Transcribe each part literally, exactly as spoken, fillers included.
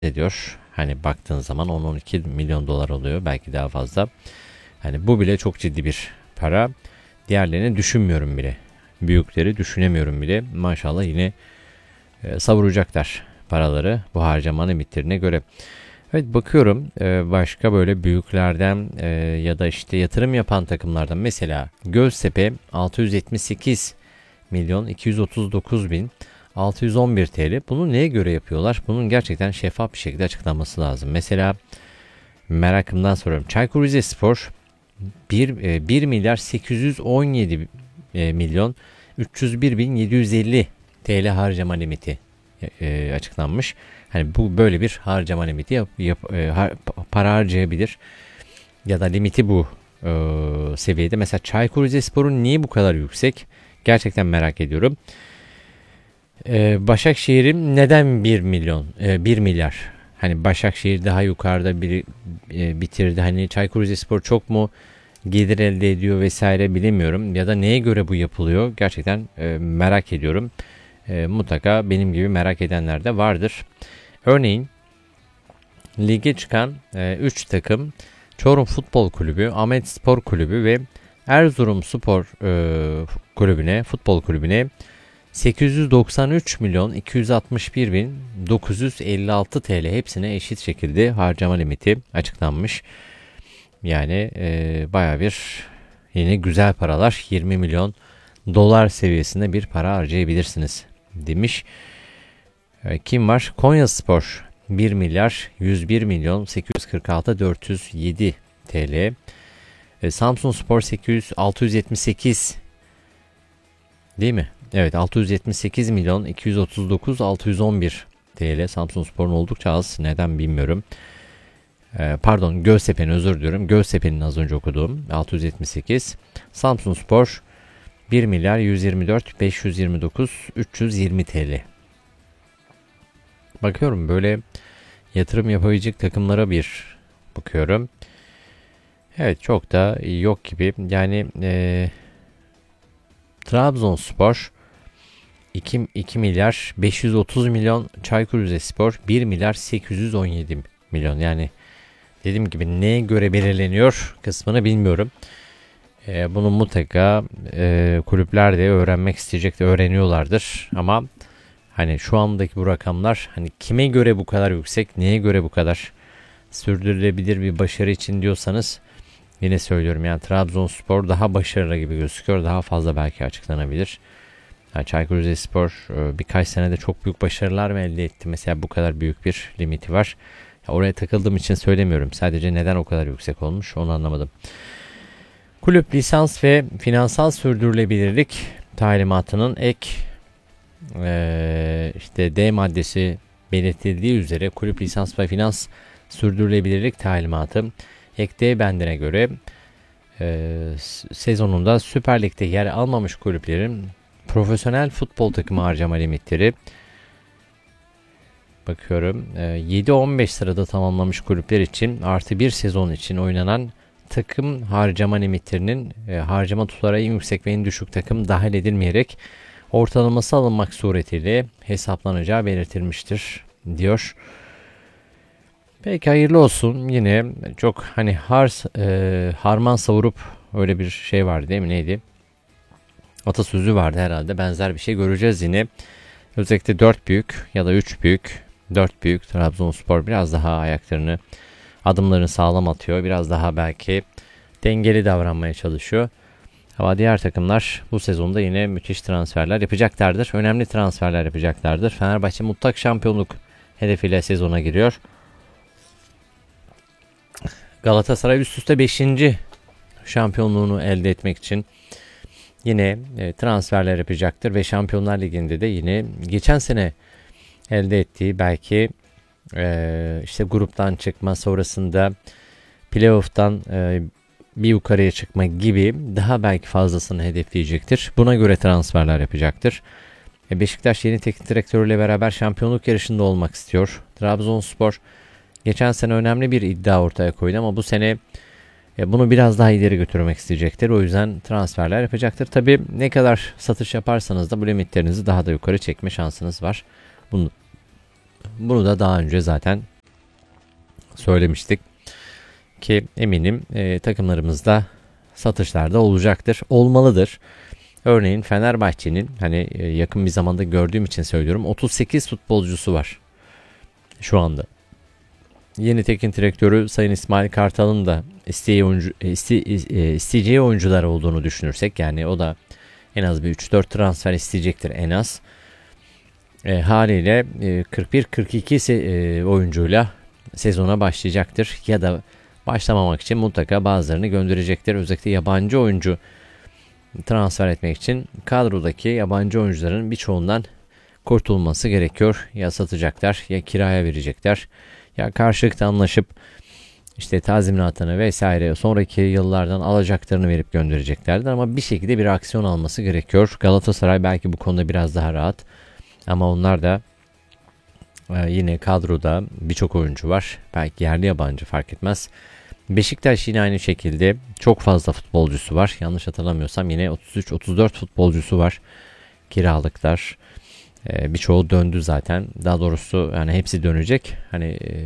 ediyor. Hani baktığın zaman on on iki milyon dolar oluyor, belki daha fazla. Hani bu bile çok ciddi bir para. Diğerlerini düşünmüyorum bile. Büyükleri düşünemiyorum bile. Maşallah yine e, savuracaklar paraları bu harcama limitlerine göre. Evet, bakıyorum e, başka böyle büyüklerden e, ya da işte yatırım yapan takımlardan, mesela Göztepe altı yüz yetmiş sekiz milyon iki yüz otuz dokuz bin altı yüz on bir T L. Bunu neye göre yapıyorlar? Bunun gerçekten şeffaf bir şekilde açıklanması lazım. Mesela merakımdan soruyorum. Çaykur Rizespor bir, bir milyar sekiz yüz on yedi e, milyon üç yüz bir bin yedi yüz elli T L harcama limiti e, açıklanmış. Hani bu böyle bir harcama limiti yap, yap, e, har, para harcayabilir ya da limiti bu e, seviyede. Mesela Çaykur Rizespor'un niye bu kadar yüksek? Gerçekten merak ediyorum. E, Başakşehir'in neden bir milyon, e, bir milyar? Hani Başakşehir daha yukarıda bir e, bitirdi. Hani Çaykur Rizespor çok mu gelir elde ediyor vesaire, bilemiyorum. Ya da neye göre bu yapılıyor? Gerçekten e, merak ediyorum. E, mutlaka benim gibi merak edenler de vardır. Örneğin lige çıkan üç takım Çorum Futbol Kulübü, Ahmet Spor Kulübü ve Erzurum Spor e, Kulübü'ne, futbol kulübüne sekiz yüz doksan üç milyon iki yüz altmış bir bin dokuz yüz elli altı T L hepsine eşit şekilde harcama limiti açıklanmış. Yani e, baya bir yine güzel paralar, yirmi milyon dolar seviyesinde bir para harcayabilirsiniz demiş. E, kim var? Konyaspor bir milyar yüz bir milyon sekiz yüz kırk altı bin dört yüz yedi T L. E, Samsunspor sekiz yüz altı yüz yetmiş sekiz değil mi? Evet, altı yüz yetmiş sekiz milyon iki yüz otuz dokuz bin altı yüz on bir T L. Samsunspor'un oldukça az. Neden bilmiyorum. Ee, pardon, Göztepe'nin, özür diliyorum. Göztepe'nin az önce okuduğum altı yüz yetmiş sekiz. Samsunspor bir milyar yüz yirmi dört bin beş yüz yirmi dokuz bin üç yüz yirmi T L. Bakıyorum böyle yatırım yapabilecek takımlara bir bakıyorum. Evet, çok da yok gibi. Yani e, Trabzonspor iki, iki milyar beş yüz otuz milyon, Çaykur Rizespor bir milyar sekiz yüz on yedi milyon. Yani dediğim gibi neye göre belirleniyor kısmını bilmiyorum. E, bunu mutlaka e, kulüpler de öğrenmek isteyecek, de öğreniyorlardır. Ama hani şu andaki bu rakamlar hani kime göre bu kadar yüksek, neye göre bu kadar sürdürülebilir bir başarı için diyorsanız, yine söylüyorum, yani Trabzonspor daha başarılı gibi gözüküyor. Daha fazla belki açıklanabilir. Yani Çaykur Rizespor birkaç senede çok büyük başarılar mı elde etti? Mesela bu kadar büyük bir limiti var. Ya oraya takıldığım için söylemiyorum. Sadece neden o kadar yüksek olmuş onu anlamadım. Kulüp lisans ve finansal sürdürülebilirlik talimatının ek ee, işte D maddesi belirtildiği üzere kulüp lisans ve finans sürdürülebilirlik talimatı ek D bendine göre e, sezonunda Süper Lig'de yer almamış kulüplerin profesyonel futbol takımı harcama limitleri, bakıyorum e, yedi on beş sırada tamamlamış kulüpler için artı bir sezon için oynanan takım harcama limitlerinin e, harcama tutarı en yüksek ve en düşük takım dahil edilmeyerek ortalaması alınmak suretiyle hesaplanacağı belirtilmiştir diyor. Peki, hayırlı olsun. Yine çok hani har, e, harman savurup öyle bir şey vardı değil mi, neydi? Atasözü vardı herhalde, benzer bir şey göreceğiz yine. Özellikle dört büyük ya da üç büyük, dört büyük Trabzonspor biraz daha ayaklarını, adımlarını sağlam atıyor. Biraz daha belki dengeli davranmaya çalışıyor. Ama diğer takımlar bu sezonda yine müthiş transferler yapacaklardır. Önemli transferler yapacaklardır. Fenerbahçe mutlak şampiyonluk hedefiyle sezona giriyor. Galatasaray üst üste beşinci şampiyonluğunu elde etmek için yine e, transferler yapacaktır ve Şampiyonlar Ligi'nde de yine geçen sene elde ettiği belki e, işte gruptan çıkma, sonrasında playoff'tan e, bir yukarıya çıkma gibi daha belki fazlasını hedefleyecektir. Buna göre transferler yapacaktır. E, Beşiktaş yeni teknik direktörüyle beraber şampiyonluk yarışında olmak istiyor. Trabzonspor geçen sene önemli bir iddia ortaya koydu ama bu sene e, bunu biraz daha ileri götürmek isteyecektir. O yüzden transferler yapacaktır. Tabii ne kadar satış yaparsanız da bu limitlerinizi daha da yukarı çekme şansınız var. Bunu, bunu da daha önce zaten söylemiştik. Ki eminim e, takımlarımızda satışlarda olacaktır. Olmalıdır. Örneğin Fenerbahçe'nin hani e, yakın bir zamanda gördüğüm için söylüyorum, otuz sekiz futbolcusu var şu anda. Yeni teknik direktörü Sayın İsmail Kartal'ın da isteyeceği, oyuncu, iste, isteyeceği oyuncular olduğunu düşünürsek, yani o da en az bir üç dört transfer isteyecektir en az. E, haliyle e, kırk bir kırk iki e, oyuncuyla sezona başlayacaktır ya da başlamamak için mutlaka bazılarını gönderecektir. Özellikle yabancı oyuncu transfer etmek için kadrodaki yabancı oyuncuların birçoğundan kurtulması gerekiyor. Ya satacaklar ya kiraya verecekler ya karşılıklı anlaşıp işte tazminatını vesaire sonraki yıllardan alacaklarını verip göndereceklerdir. Ama bir şekilde bir aksiyon alması gerekiyor. Galatasaray belki bu konuda biraz daha rahat ama onlar da e, yine kadroda birçok oyuncu var. Belki yerli yabancı fark etmez. Beşiktaş yine aynı şekilde çok fazla futbolcusu var. Yanlış hatırlamıyorsam yine otuz üç otuz dört futbolcusu var. Kiralıklar. Ee, birçoğu döndü zaten. Daha doğrusu yani hepsi dönecek. Hani e,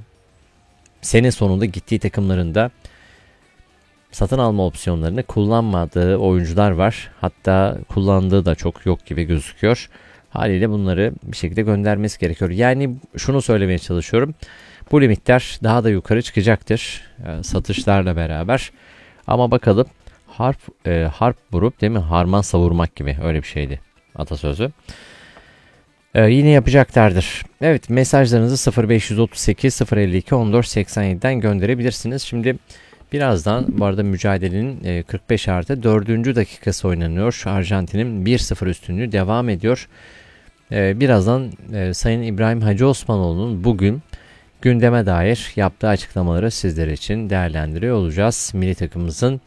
sene sonunda gittiği takımlarında satın alma opsiyonlarını kullanmadığı oyuncular var. Hatta kullandığı da çok yok gibi gözüküyor. Haliyle bunları bir şekilde göndermesi gerekiyor. Yani şunu söylemeye çalışıyorum. Bu limitler daha da yukarı çıkacaktır e, satışlarla beraber. Ama bakalım harp e, harp vurup değil mi? Harman savurmak gibi öyle bir şeydi atasözü. E, yine yapacaklardır. Evet, mesajlarınızı sıfır beş otuz sekiz sıfır elli iki on dört seksen yedi'den gönderebilirsiniz. Şimdi birazdan bu arada mücadelenin e, kırk beş artı dördüncü dakikası oynanıyor. Arjantin'in bir sıfır üstünlüğü devam ediyor. E, birazdan e, Sayın İbrahim Hacı Osmanoğlu'nun bugün gündeme dair yaptığı açıklamaları sizler için değerlendiriyor olacağız. Milli takımımızın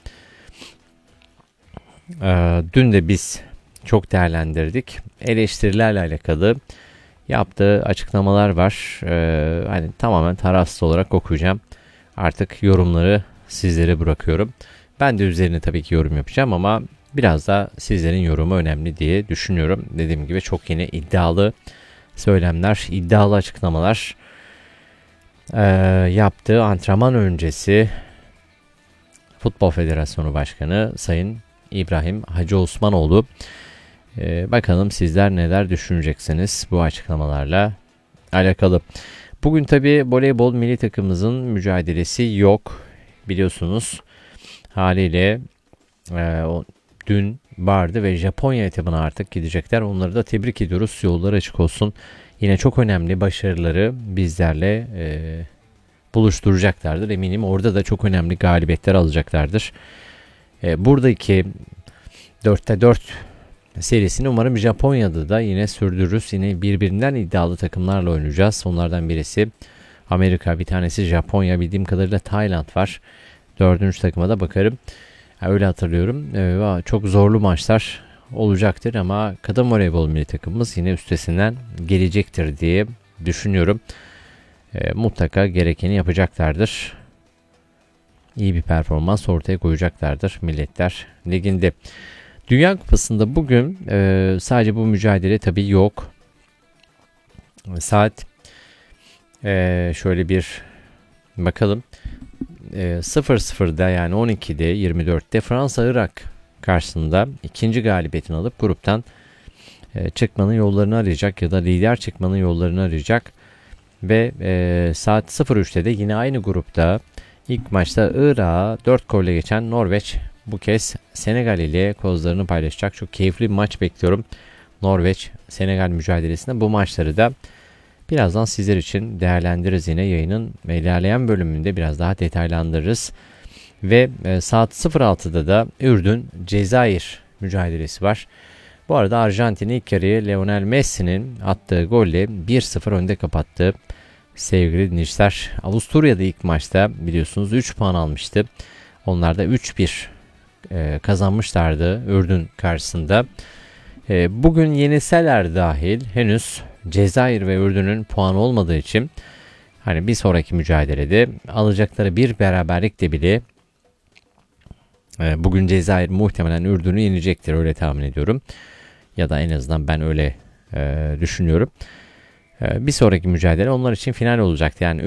e, dün de biz çok değerlendirdik. Eleştirilerle alakalı yaptığı açıklamalar var. E, hani tamamen tarafsız olarak okuyacağım. Artık yorumları sizlere bırakıyorum. Ben de üzerine tabii ki yorum yapacağım ama biraz da sizlerin yorumu önemli diye düşünüyorum. Dediğim gibi çok yine iddialı söylemler, iddialı açıklamalar Ee, yaptığı antrenman öncesi Futbol Federasyonu Başkanı Sayın İbrahim Hacı Osmanoğlu. Ee, bakalım sizler neler düşüneceksiniz bu açıklamalarla alakalı. Bugün tabi voleybol milli takımımızın mücadelesi yok biliyorsunuz. Haliyle e, o, dün vardı ve Japonya etabına artık gidecekler. Onları da tebrik ediyoruz. Yolları açık olsun. Yine çok önemli başarıları bizlerle e, buluşturacaklardır. Eminim orada da çok önemli galibiyetler alacaklardır. E, buradaki dörtte dört serisini umarım Japonya'da da yine sürdürürüz. Yine birbirinden iddialı takımlarla oynayacağız. Onlardan birisi Amerika, bir tanesi Japonya, bildiğim kadarıyla Tayland var. Dördüncü takıma da bakarım. Öyle hatırlıyorum. E, çok zorlu maçlar olacaktır ama kadın voleybol milli takımımız yine üstesinden gelecektir diye düşünüyorum. E, mutlaka gerekeni yapacaklardır. İyi bir performans ortaya koyacaklardır Milletler Ligi'nde. Dünya Kupası'nda bugün e, sadece bu mücadele tabii yok. Saat e, şöyle bir bakalım. E, sıfır sıfırda yani on ikide yirmi dörtte Fransa-Irak karşısında ikinci galibiyetini alıp gruptan e, çıkmanın yollarını arayacak ya da lider çıkmanın yollarını arayacak. Ve e, saat sıfır üçte de yine aynı grupta ilk maçta Irak'a dört golle geçen Norveç bu kez Senegal ile kozlarını paylaşacak. Çok keyifli bir maç bekliyorum. Norveç-Senegal mücadelesinde bu maçları da birazdan sizler için değerlendiririz. Yine yayının ilerleyen bölümünde biraz daha detaylandırırız. Ve e, saat sıfır altıda da Ürdün-Cezayir mücadelesi var. Bu arada Arjantin ilk yarıyı Lionel Messi'nin attığı golle bir sıfır önde kapattı. Sevgili dinleyiciler, Avusturya'da ilk maçta biliyorsunuz üç puan almıştı. Onlar da üç bir e, kazanmışlardı Ürdün karşısında. E, bugün yenilseler dahil henüz Cezayir ve Ürdün'ün puanı olmadığı için hani bir sonraki mücadelede alacakları bir beraberlikle bile e, bugün Cezayir muhtemelen Ürdün'ü yenecektir, öyle tahmin ediyorum. Ya da en azından ben öyle e, düşünüyorum. E, bir sonraki mücadele onlar için final olacaktı. Yani